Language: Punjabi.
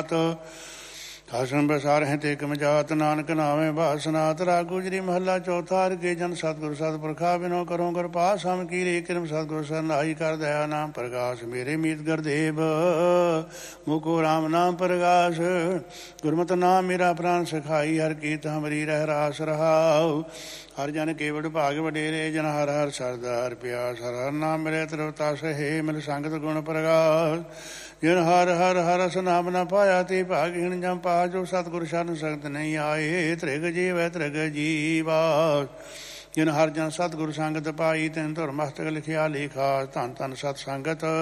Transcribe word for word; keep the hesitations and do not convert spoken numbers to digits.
ਖਾਸਨ ਬਸਾਰ ਹੈ ਤੇ ਕਮ ਜਾਤ ਨਾਨਕ ਨਾਵੇਂ ਬਾਸਨਾਤ ਰਾਗ ਗੁਜਰੀ ਮਹੱਲਾ ਚੌਥਾ। ਹਰਿ ਕੇ ਜਨ ਸਤਿਗੁਰ ਸਤਿਪੁਰਖਾ ਬਿਨੋ ਕਰੋ ਕਿਰਪਾ ਸਮ ਕੀਰੇ ਕਿਰਮ ਸਤਿਗੁਰ ਸਰਨਾਈ ਕਰ ਦਇਆ ਨਾਮ ਪ੍ਰਗਾਸ ਮੇਰੇ ਮੀਤ ਗੁਰਦੇਵ ਮੁਕੋ ਰਾਮ ਨਾਮ ਪ੍ਰਗਾਸ। ਗੁਰਮਤਿ ਨਾਮ ਮੇਰਾ ਪ੍ਰਾਨ ਸਖਾਈ ਹਰ ਕੀਤ ਹਮਰੀ ਰਹਿ ਰਾਸ ਰਹਾਉ। ਹਰ ਜਨ ਕੇਵੜ ਭਾਗ ਵਡੇਰੇ ਜਨ ਹਰ ਹਰ ਸਰਦਾ ਹਰ ਪਿਆਸ ਹਰ ਹਰ ਨਾਮ ਮੇਰੇ ਤਰਵਤਾਸ ਹੈ ਮਿਲ ਸੰਗਤ ਗੁਣ ਪ੍ਰਗਾਸ। ਜਿਨ ਹਰ ਹਰ ਹਰਸ ਨਾਮ ਨਾ ਪਾਇਆ ਤੇ ਭਾਗਹੀਣ ਜਮ ਪਾ ਜੋ ਸਤਿਗੁਰ ਸ਼ਰਨ ਸੰਗਤ ਨਹੀਂ ਆਏ ਤ੍ਰਿਗ ਜੀਵੈ ਤ੍ਰਿਗ ਜੀਵਾਸ। ਜਿਨ ਹਰ ਜਨ ਸਤਿਗੁਰ ਸੰਗਤ ਪਾਈ ਤਿਨ ਧੁਰ ਮਸਤਕ ਲਿਖਿਆ ਲੇਖਾ ਧੰਨ ਧੰਨ ਸਤ ਸੰਗਤ।